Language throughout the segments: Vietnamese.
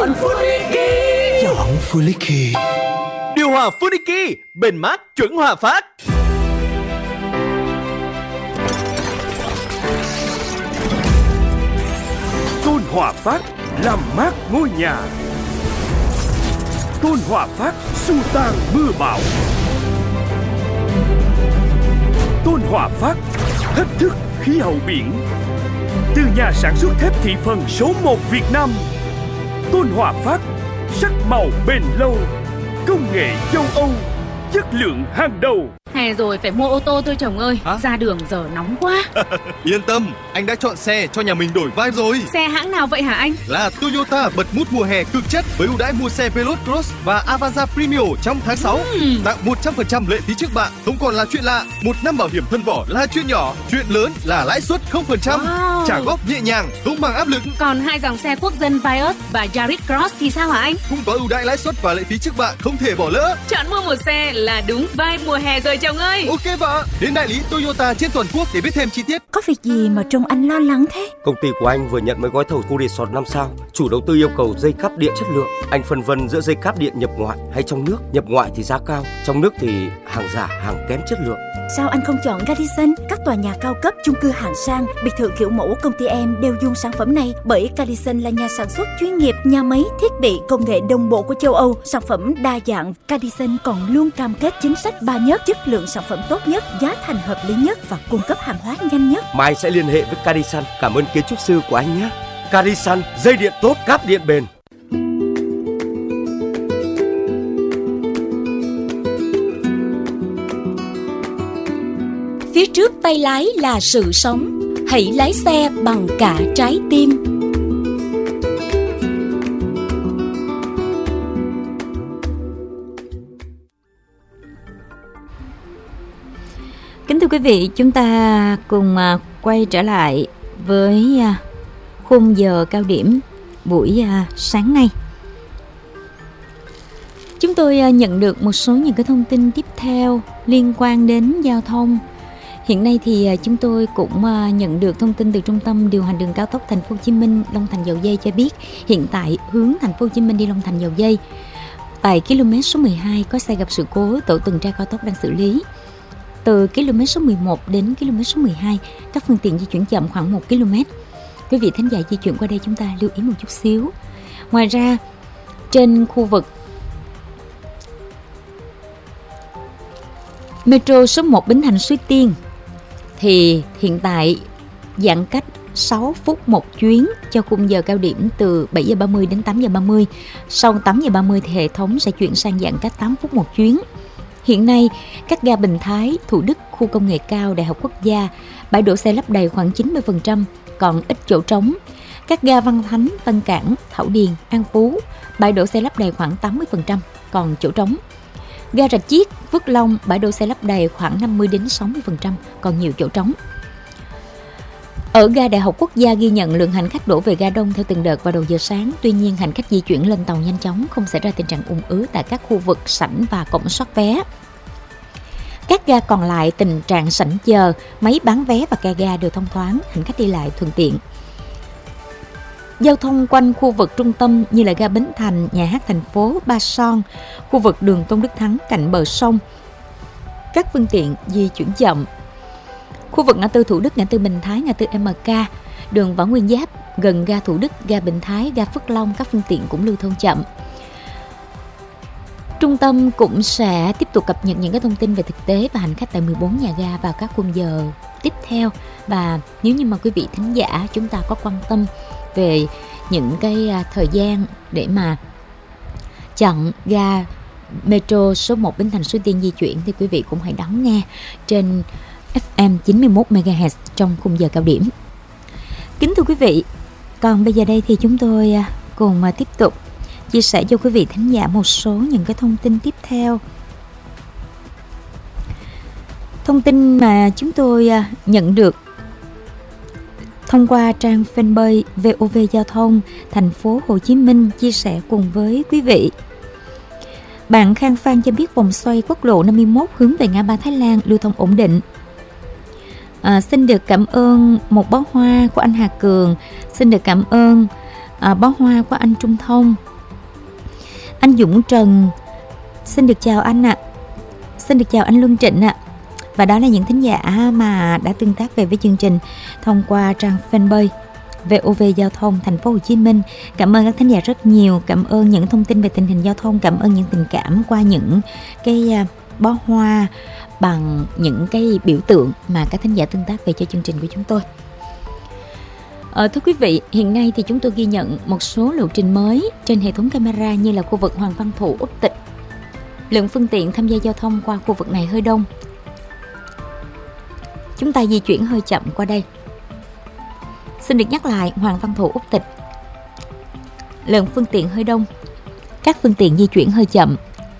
Chọn Funiki. Chọn Funiki. Điều hòa Funiki, bền mát chuẩn Hòa Phát. Tôn Hòa Phát làm mát ngôi nhà. Tôn Hòa Phát xua tan mưa bão. Tôn Hòa Phát thách thức khí hậu biển. Từ nhà sản xuất thép thị phần số 1 Việt Nam, Tôn Hòa Phát sắc màu bền lâu, công nghệ châu Âu, chất lượng hàng đầu. Hè rồi phải mua ô tô thôi chồng ơi. Ra đường giờ nóng quá. Yên tâm, anh đã chọn xe cho nhà mình đổi vai rồi. Xe hãng nào vậy hả anh? Là Toyota bật mút mùa hè cực chất với ưu đãi mua xe Veloz Cross và Avanza Premio trong tháng 6. Tặng 100% lệ phí trước bạ, không còn là chuyện lạ. 1 năm bảo hiểm thân vỏ là chuyện nhỏ, chuyện lớn là lãi suất 0%. Trả góp nhẹ nhàng, không mang áp lực. Còn hai dòng xe quốc dân Vios và Yaris Cross thì sao hả anh? Cũng có ưu đãi lãi suất và lệ phí trước bạ, không thể bỏ lỡ. Chọn mua một xe là đúng vibe mùa hè rồi chồng ơi. Ok vợ, đến đại lý Toyota trên toàn quốc để biết thêm chi tiết. Có việc gì mà trông anh lo lắng thế? Công ty của anh vừa nhận mấy gói thầu khu resort 5 sao. Chủ đầu tư yêu cầu dây cáp điện chất lượng. Anh phân vân giữa dây cáp điện nhập ngoại hay trong nước. Nhập ngoại thì giá cao, trong nước thì hàng giả, hàng kém chất lượng. Sao anh không chọn Radisson? Các tòa nhà cao cấp, chung cư hạng sang, biệt thự kiểu mẫu công ty em đều dùng sản phẩm này. Bởi Radisson là nhà sản xuất chuyên nghiệp, nhà máy, thiết bị, công nghệ đồng bộ của châu Âu. Sản phẩm đa dạng, Radisson còn luôn cam kết chính sách 3 nhất, chất lượng sản phẩm tốt nhất, giá thành hợp lý nhất và cung cấp hàng hóa nhanh nhất. Mai sẽ liên hệ với Radisson. Cảm ơn kiến trúc sư của anh nhé. Radisson, dây điện tốt, cáp điện bền. Phía trước tay lái là sự sống. Hãy lái xe bằng cả trái tim. Kính thưa quý vị, chúng ta cùng quay trở lại với khung giờ cao điểm buổi sáng nay. Chúng tôi nhận được một số những cái thông tin tiếp theo liên quan đến giao thông. Hiện nay thì chúng tôi cũng nhận được thông tin từ Trung tâm điều hành đường cao tốc Thành phố Hồ Chí Minh Long Thành Dầu Giây cho biết hiện tại hướng Thành phố Hồ Chí Minh đi Long Thành Dầu Giây tại km số 12 có xe gặp sự cố, tổ tuần tra cao tốc đang xử lý. Từ km số 11 đến km số 12 các phương tiện di chuyển chậm khoảng 1 km. Quý vị thính giả di chuyển qua đây chúng ta lưu ý một chút xíu. Ngoài ra trên khu vực Metro số 1 Bến Thành Suối Tiên thì hiện tại giãn cách 6 phút một chuyến cho khung giờ cao điểm từ 7 giờ 30 đến 8 giờ 30. Sau 8 giờ 30 thì hệ thống sẽ chuyển sang giãn cách 8 phút một chuyến. Hiện nay, các ga Bình Thái, Thủ Đức, khu công nghệ cao, Đại học Quốc gia, bãi đỗ xe lấp đầy khoảng 90%, còn ít chỗ trống. Các ga Văn Thánh, Tân Cảng, Thảo Điền, An Phú, bãi đỗ xe lấp đầy khoảng 80%, còn chỗ trống. Ga Rạch Chiếc, Phước Long, bãi đỗ xe lấp đầy khoảng 50 đến 60%, còn nhiều chỗ trống. Ở ga Đại học Quốc gia ghi nhận lượng hành khách đổ về ga đông theo từng đợt vào đầu giờ sáng. Tuy nhiên, hành khách di chuyển lên tàu nhanh chóng, không xảy ra tình trạng ùn ứ tại các khu vực sảnh và cổng soát vé. Các ga còn lại tình trạng sảnh chờ, máy bán vé và ca ga đều thông thoáng, hành khách đi lại thuận tiện. Giao thông quanh khu vực trung tâm như là ga Bến Thành, Nhà hát thành phố, Ba Son, khu vực đường Tôn Đức Thắng cạnh bờ sông, các phương tiện di chuyển chậm. Khu vực ngã tư Thủ Đức, ngã tư Bình Thái, ngã tư MK, đường Võ Nguyên Giáp, gần ga Thủ Đức, ga Bình Thái, ga Phước Long, các phương tiện cũng lưu thông chậm. Trung tâm cũng sẽ tiếp tục cập nhật những cái thông tin về thực tế và hành khách tại 14 nhà ga vào các khung giờ tiếp theo. Và nếu như mà quý vị thính giả chúng ta có quan tâm về những cái thời gian để mà chọn ga Metro số 1 Bến Thành Suối Tiên di chuyển thì quý vị cũng hãy đón nghe trên FM 91 MHz trong khung giờ cao điểm. Kính thưa quý vị, còn bây giờ đây thì chúng tôi cùng tiếp tục chia sẻ cho quý vị thính giả một số những cái thông tin tiếp theo. Thông tin mà chúng tôi nhận được thông qua trang fanpage VOV Giao thông Thành phố Hồ Chí Minh chia sẻ cùng với quý vị. Bạn Khang Phan cho biết vòng xoay quốc lộ 51 hướng về ngã ba Thái Lan lưu thông ổn định. Xin được cảm ơn một bó hoa của anh Hà Cường. Xin được cảm ơn bó hoa của anh Trung Thông. Anh Dũng Trần, xin được chào anh ạ. Xin được chào anh Luân Trịnh ạ. Và đó là những thính giả mà đã tương tác về với chương trình thông qua trang fanpage VOV Giao thông Thành phố Hồ Chí Minh. Cảm ơn các thính giả rất nhiều. Cảm ơn những thông tin về tình hình giao thông. Cảm ơn những tình cảm qua những cái bó hoa bằng những cái biểu tượng mà các thính giả tương tác về cho chương trình của chúng tôi. Thưa quý vị, hiện nay thì chúng tôi ghi nhận một số lộ trình mới trên hệ thống camera như là khu vực Hoàng Văn Thụ, Úc Tịch. Lượng phương tiện tham gia giao thông qua khu vực này hơi đông. Chúng ta di chuyển hơi chậm qua đây. Xin được nhắc lại, Hoàng Văn Thụ, Úc Tịch. Lượng phương tiện hơi đông. Các phương tiện di chuyển hơi chậm.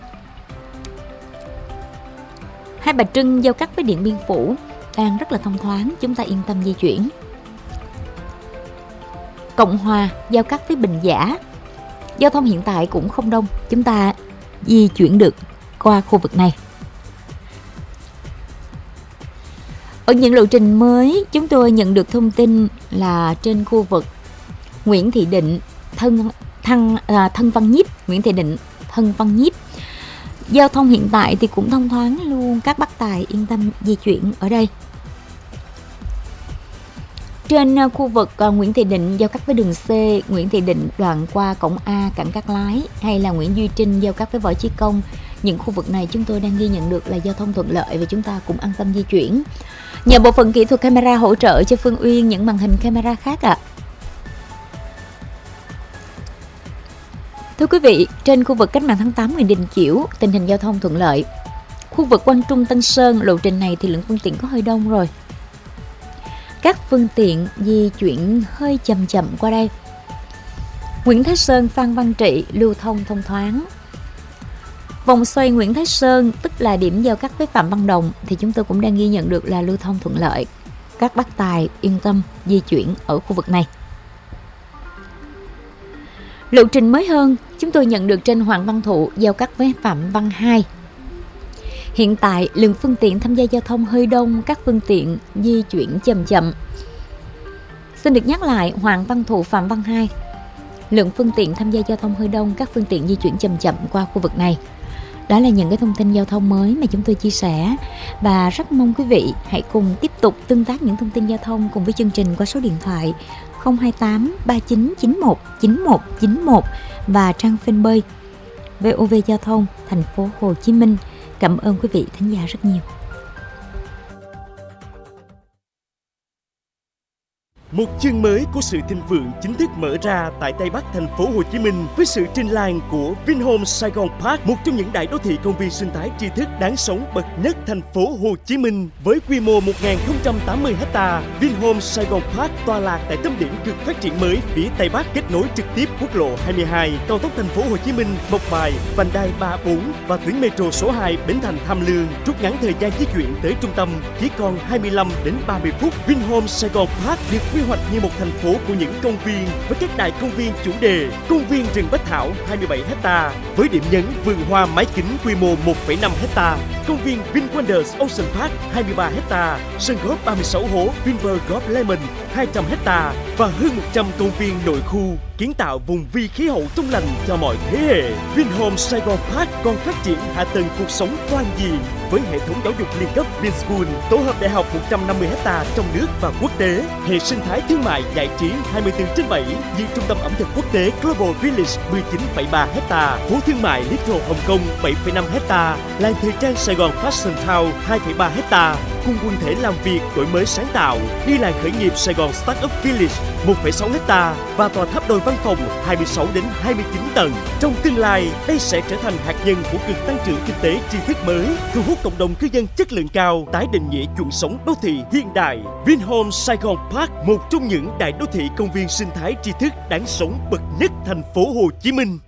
Hai Bà Trưng giao cắt với Điện Biên Phủ đang rất là thông thoáng, chúng ta yên tâm di chuyển. Cộng Hòa giao cắt với Bình Giả, giao thông hiện tại cũng không đông, chúng ta di chuyển được qua khu vực này. Ở những lộ trình mới, chúng tôi nhận được thông tin là trên khu vực Nguyễn Thị Định, Thân Văn Nhiếp, Nguyễn Thị Định, Thân Văn Nhiếp, giao thông hiện tại thì cũng thông thoáng luôn, các bác tài yên tâm di chuyển ở đây. Trên khu vực Nguyễn Thị Định giao cắt với đường C, Nguyễn Thị Định đoạn qua cổng A, cảng Cát Lái, hay là Nguyễn Duy Trinh giao cắt với Võ Chí Công, những khu vực này chúng tôi đang ghi nhận được là giao thông thuận lợi và chúng ta cũng an tâm di chuyển. Nhờ bộ phận kỹ thuật camera hỗ trợ cho Phương Uyên những màn hình camera khác ạ. Thưa quý vị, trên khu vực Cách mạng tháng 8 Nguyễn Đình Chiểu, tình hình giao thông thuận lợi. Khu vực Quang Trung Tân Sơn, lộ trình này thì lượng phương tiện có hơi đông rồi. Các phương tiện di chuyển hơi chậm qua đây. Nguyễn Thái Sơn, Phan Văn Trị lưu thông thông thoáng. Vòng xoay Nguyễn Thái Sơn, tức là điểm giao cắt với Phạm Văn Đồng, thì chúng tôi cũng đang ghi nhận được là lưu thông thuận lợi. Các bác tài yên tâm di chuyển ở khu vực này. Lộ trình mới hơn, chúng tôi nhận được trên Hoàng Văn Thụ giao cắt với Phạm Văn Hai. Hiện tại, lượng phương tiện tham gia giao thông hơi đông, các phương tiện di chuyển chậm. Xin được nhắc lại, Hoàng Văn Thụ, Phạm Văn Hai. Lượng phương tiện tham gia giao thông hơi đông, các phương tiện di chuyển chậm qua khu vực này. Đó là những cái thông tin giao thông mới mà chúng tôi chia sẻ. Và rất mong quý vị hãy cùng tiếp tục tương tác những thông tin giao thông cùng với chương trình qua số điện thoại 028 3991 9191 và trang fanpage VOV Giao thông Thành phố Hồ Chí Minh. Cảm ơn quý vị thính giả rất nhiều. Một chương mới của sự thịnh vượng chính thức mở ra tại Tây Bắc thành phố Hồ Chí Minh với sự trình làng của Vinhomes Saigon Park, một trong những đại đô thị công viên sinh thái tri thức đáng sống bậc nhất thành phố Hồ Chí Minh. Với quy mô 1.080 ha, Vinhomes Saigon Park tọa lạc tại tâm điểm cực phát triển mới phía Tây Bắc, kết nối trực tiếp quốc lộ 22, cao tốc thành phố Hồ Chí Minh, Mộc Bài, vành đai 34 và tuyến metro số 2 Bến Thành Tham Lương, rút ngắn thời gian di chuyển tới trung tâm chỉ còn 25 đến 30 phút. Vinhomes Saigon Park được quy hoạch như một thành phố của những công viên với các đại công viên chủ đề: công viên rừng Bách Thảo 27 ha với điểm nhấn vườn hoa mái kính quy mô 1,5 ha, công viên VinWonders Ocean Park 23 ha, sân golf 36 hố Vinpearl Golf Lemon 200 ha và hơn 100 công viên nội khu, kiến tạo vùng vi khí hậu trong lành cho mọi thế hệ. Vinhomes Saigon Park còn phát triển hạ tầng cuộc sống toàn diện với hệ thống giáo dục liên cấp Vinschool, tổ hợp đại học 150 ha trong nước và quốc tế, hệ sinh thái thương mại giải trí 24/7 như trung tâm ẩm thực quốc tế Global Village 19,3 ha, phố thương mại Little Hồng Kông 7,5 ha, làng thời trang Sài Gòn Fashion Town 2,3 ha, cùng quần thể làm việc đổi mới sáng tạo như làng khởi nghiệp Sài Gòn Startup Village 1,6 ha và tòa tháp đôi văn phòng 26 đến 29 tầng. Trong tương lai, đây sẽ trở thành hạt nhân của cực tăng trưởng kinh tế tri thức mới, thu hút cộng đồng cư dân chất lượng cao, tái định nghĩa chuẩn sống đô thị hiện đại. Vinhomes Saigon Park, một trong những đại đô thị công viên sinh thái tri thức đáng sống bậc nhất thành phố Hồ Chí Minh.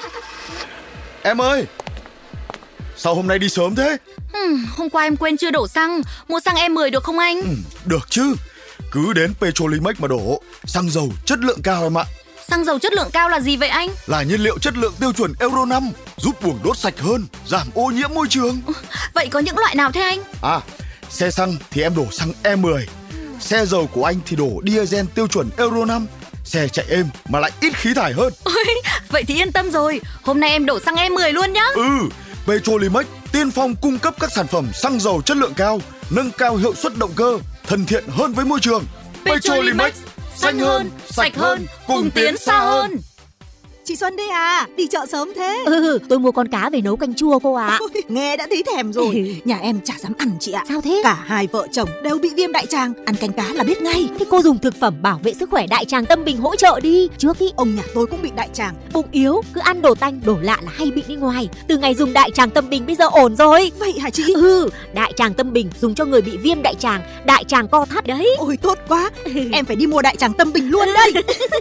Em ơi, sao hôm nay đi sớm thế? Hôm qua em quên chưa đổ xăng, mua xăng E10 được không anh? Được chứ, cứ đến Petrolimex mà đổ, xăng dầu chất lượng cao em ạ. Xăng dầu chất lượng cao là gì vậy anh? Là nhiên liệu chất lượng tiêu chuẩn Euro 5, giúp buồng đốt sạch hơn, giảm ô nhiễm môi trường. Vậy có những loại nào thế anh? Xe xăng thì em đổ xăng E10, xe dầu của anh thì đổ diesel tiêu chuẩn Euro 5, xe chạy êm mà lại ít khí thải hơn. Ôi, vậy thì yên tâm rồi. Hôm nay em đổ xăng E10 luôn nhá. Petrolimex tiên phong cung cấp các sản phẩm xăng dầu chất lượng cao, nâng cao hiệu suất động cơ, thân thiện hơn với môi trường. Petrolimex, xanh hơn, sạch hơn, cùng tiến xa hơn. Chị Xuân đây à, đi chợ sớm thế? Tôi mua con cá về nấu canh chua cô ạ. Ôi, nghe đã thấy thèm rồi. Nhà em chả dám ăn chị ạ. Sao thế? Cả hai vợ chồng đều bị viêm đại tràng, ăn canh cá là biết ngay. Thế cô dùng thực phẩm bảo vệ sức khỏe đại tràng Tâm Bình hỗ trợ đi. Trước ý ông nhà tôi cũng bị đại tràng. Bụng yếu, cứ ăn đồ tanh, đồ lạ là hay bị đi ngoài. Từ ngày dùng đại tràng Tâm Bình bây giờ ổn rồi. Vậy hả chị? Đại tràng Tâm Bình dùng cho người bị viêm đại tràng co thắt đấy. Ôi tốt quá, em phải đi mua đại tràng Tâm Bình luôn đây.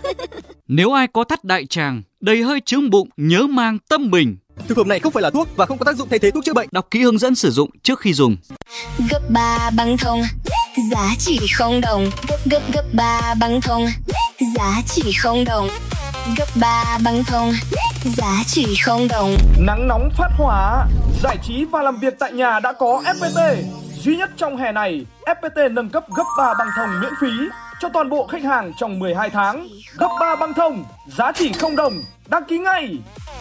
Nếu ai có thắt đại tràng, đầy hơi chướng bụng, nhớ mang Tâm Bình. Thực phẩm này không phải là thuốc và không có tác dụng thay thế thuốc chữa bệnh. Đọc kỹ hướng dẫn sử dụng trước khi dùng. Gấp 3 băng thông, giá chỉ không đồng. Gấp 3 băng thông, giá chỉ không đồng. Gấp 3 băng thông, giá chỉ không đồng. Nắng nóng phát hỏa, giải trí và làm việc tại nhà đã có FPT. Duy nhất trong hè này, FPT nâng cấp gấp 3 băng thông miễn phí cho toàn bộ khách hàng trong 12 tháng. Gấp 3 băng thông, giá chỉ không đồng. Đăng ký ngay.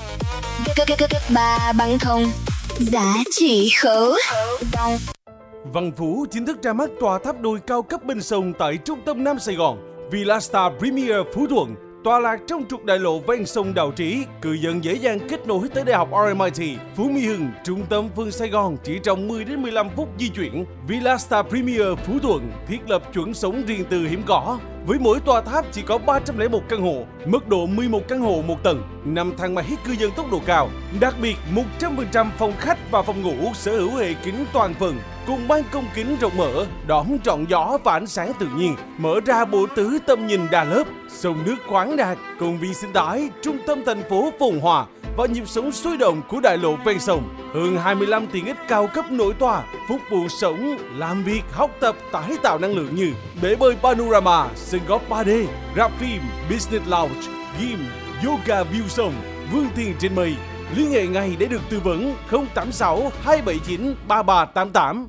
Gấp 3 băng thông, giá chỉ không đồng. Văn Phú chính thức ra mắt tòa tháp đôi cao cấp bên sông tại trung tâm Nam Sài Gòn. Villa Star Premier Phú Thuận, tọa lạc trong trục đại lộ ven sông Đào Trí, cư dân dễ dàng kết nối tới Đại học RMIT, Phú Mỹ Hưng, trung tâm phương Sài Gòn chỉ trong 10 đến 15 phút di chuyển. Villa Star Premier Phú Thuận thiết lập chuẩn sống riêng tư hiếm có. Với mỗi tòa tháp chỉ có 301 căn hộ, mức độ 11 căn hộ một tầng, 5 thang máy cư dân tốc độ cao. Đặc biệt 100% phòng khách và phòng ngủ sở hữu hệ kính toàn phần, cùng ban công kính rộng mở, đón trọn gió và ánh sáng tự nhiên, mở ra bộ tứ tầm nhìn đa lớp, sông nước khoáng đạt, công viên sinh thái, trung tâm thành phố phồn hoa và nhịp sống sôi động của đại lộ ven sông. Hơn 25 tiện ích cao cấp nội tòa, phục vụ sống, làm việc, học tập, tái tạo năng lượng như bể bơi Panorama, sân golf 3D, rạp phim, business lounge, gym, yoga view sông, vươn tiền trên mây. Liên hệ ngay để được tư vấn 086 279 3388.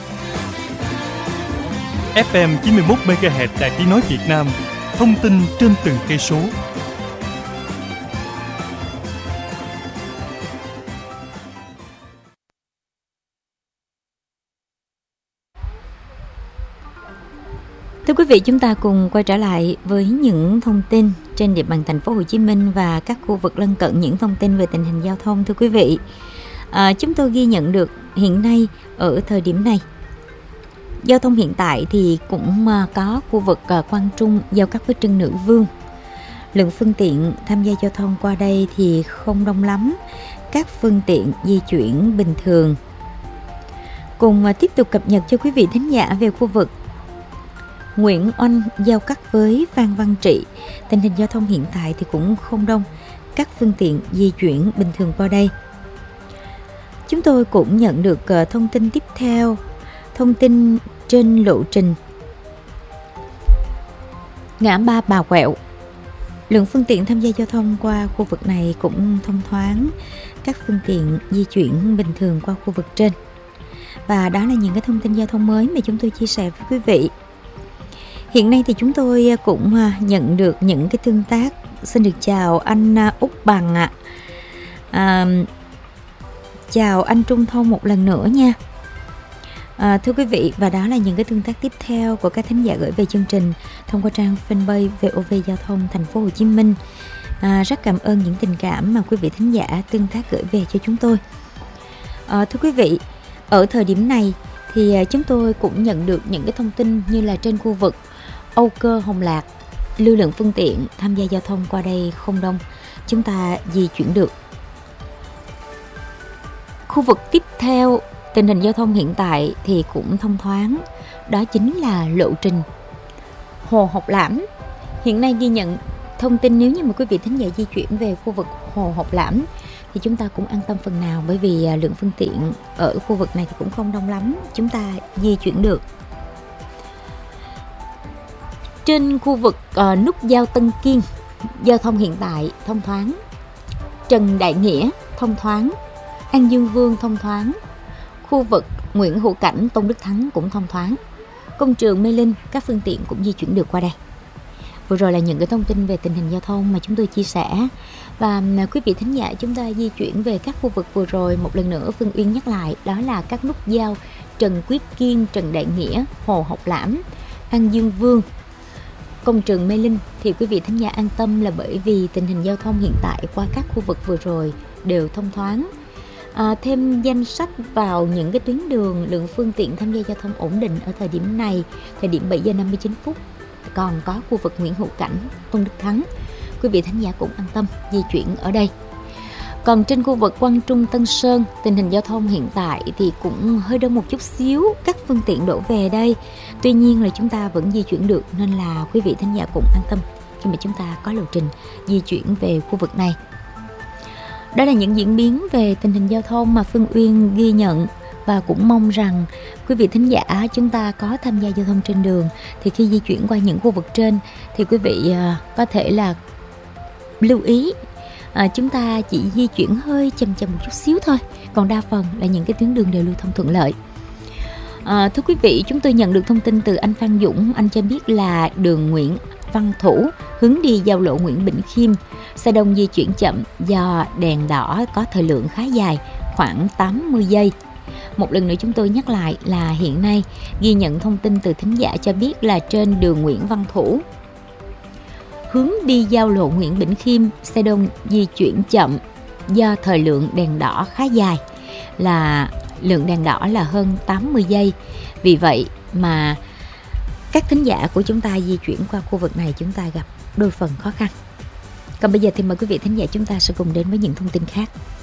FM 91 MHz Đài Tiếng nói Việt Nam. Thông tin trên từng cây số. Thưa quý vị, chúng ta cùng quay trở lại với những thông tin trên địa bàn thành phố Hồ Chí Minh và các khu vực lân cận, những thông tin về tình hình giao thông. Thưa quý vị, chúng tôi ghi nhận được hiện nay ở thời điểm này, giao thông hiện tại thì cũng có khu vực Quang Trung giao cắt với Trưng Nữ Vương. Lượng phương tiện tham gia giao thông qua đây thì không đông lắm, các phương tiện di chuyển bình thường. Cùng tiếp tục cập nhật cho quý vị thính giả về khu vực Nguyễn Oanh giao cắt với Phan Văn Trị. Tình hình giao thông hiện tại thì cũng không đông, các phương tiện di chuyển bình thường qua đây. Chúng tôi cũng nhận được thông tin tiếp theo, thông tin trên lộ trình ngã ba Bà Quẹo. Lượng phương tiện tham gia giao thông qua khu vực này cũng thông thoáng, các phương tiện di chuyển bình thường qua khu vực trên. Và đó là những cái thông tin giao thông mới mà chúng tôi chia sẻ với quý vị. Hiện nay thì chúng tôi cũng nhận được những cái tương tác. Xin được chào anh Úc Bằng ạ. Chào anh Trung Thông một lần nữa nha. Thưa quý vị, và đó là những cái tương tác tiếp theo của các thính giả gửi về chương trình thông qua trang fanpage VOV Giao thông Thành phố Hồ Chí Minh. Rất cảm ơn những tình cảm mà quý vị thính giả tương tác gửi về cho chúng tôi. Thưa quý vị, ở thời điểm này thì chúng tôi cũng nhận được những cái thông tin như là trên khu vực Âu Cơ, Hồng Lạc, lưu lượng phương tiện tham gia giao thông qua đây không đông, chúng ta di chuyển được. Khu vực tiếp theo, tình hình giao thông hiện tại thì cũng thông thoáng, đó chính là lộ trình Hồ Học Lãm. Hiện nay ghi nhận thông tin nếu như mà quý vị thính giả di chuyển về khu vực Hồ Học Lãm thì chúng ta cũng an tâm phần nào, bởi vì lượng phương tiện ở khu vực này thì cũng không đông lắm, chúng ta di chuyển được. Trên khu vực nút giao Tân Kiên, giao thông hiện tại thông thoáng. Trần Đại Nghĩa thông thoáng, An Dương Vương thông thoáng, khu vực Nguyễn Hữu Cảnh, Tôn Đức Thắng cũng thông thoáng. Công trường Mê Linh, các phương tiện cũng di chuyển được qua đây. Vừa rồi là những cái thông tin về tình hình giao thông mà chúng tôi chia sẻ. Và quý vị thính giả, chúng ta di chuyển về các khu vực vừa rồi. Một lần nữa Phương Uyên nhắc lại, đó là các nút giao Trần Quyết Kiên, Trần Đại Nghĩa, Hồ Học Lãm, An Dương Vương, Công trường Mê Linh. Thì quý vị thính giả an tâm là bởi vì tình hình giao thông hiện tại qua các khu vực vừa rồi đều thông thoáng. Thêm danh sách vào những cái tuyến đường, lượng phương tiện tham gia giao thông ổn định ở thời điểm này, thời điểm 7 giờ 59 phút. Còn có khu vực Nguyễn Hữu Cảnh, Tôn Đức Thắng. Quý vị thính giả cũng an tâm di chuyển ở đây. Còn trên khu vực Quang Trung, Tân Sơn, tình hình giao thông hiện tại thì cũng hơi đông một chút xíu, các phương tiện đổ về đây. Tuy nhiên là chúng ta vẫn di chuyển được, nên là quý vị thính giả cũng an tâm khi mà chúng ta có lộ trình di chuyển về khu vực này. Đó là những diễn biến về tình hình giao thông mà Phương Uyên ghi nhận, và cũng mong rằng quý vị thính giả chúng ta có tham gia giao thông trên đường thì khi di chuyển qua những khu vực trên thì quý vị có thể là lưu ý chúng ta chỉ di chuyển hơi chậm chậm một chút xíu thôi, còn đa phần là những cái tuyến đường đều lưu thông thuận lợi. Thưa quý vị, chúng tôi nhận được thông tin từ anh Phan Dũng. Anh cho biết là đường Nguyễn Văn Thủ hướng đi giao lộ Nguyễn Bỉnh Khiêm, xe đông di chuyển chậm do đèn đỏ có thời lượng khá dài, khoảng 80 giây. Một lần nữa chúng tôi nhắc lại là hiện nay ghi nhận thông tin từ thính giả cho biết là trên đường Nguyễn Văn Thủ hướng đi giao lộ Nguyễn Bỉnh Khiêm, xe đông di chuyển chậm do thời lượng đèn đỏ khá dài, là lượng đèn đỏ là hơn 80 giây. Vì vậy mà các thính giả của chúng ta di chuyển qua khu vực này chúng ta gặp đôi phần khó khăn. Còn bây giờ thì mời quý vị thính giả chúng ta sẽ cùng đến với những thông tin khác.